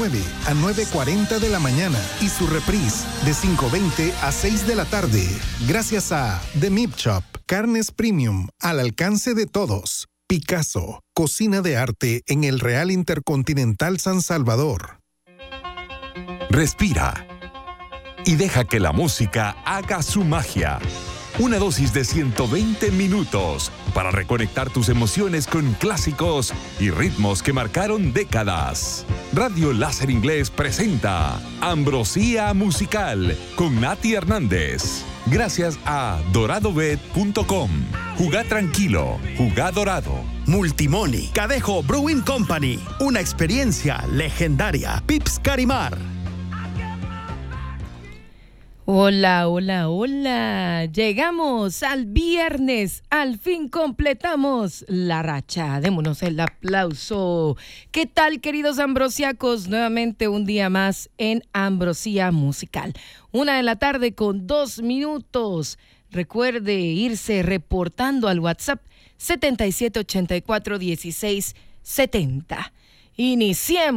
9 a 9:40 de la mañana y su reprise de 5:20 a 6 de la tarde. Gracias a The Meat Shop, carnes premium al alcance de todos. Picasso, cocina de arte en el Real Intercontinental San Salvador. Respira y deja que la música haga su magia. Una dosis de 120 minutos para reconectar tus emociones con clásicos y ritmos que marcaron décadas. Radio Láser Inglés presenta Ambrosía Musical con Nati Hernández. Gracias a doradobet.com. Jugá tranquilo, jugá dorado. Multimoni, Cadejo Brewing Company, una experiencia legendaria. Pips Carimar. Hola, hola, hola. Llegamos al viernes. Al fin completamos la racha. Démonos el aplauso. ¿Qué tal, queridos ambrosiacos? Nuevamente un día más en Ambrosía Musical. 1:00 con 2 minutos. Recuerde irse reportando al WhatsApp 77841670. Iniciemos.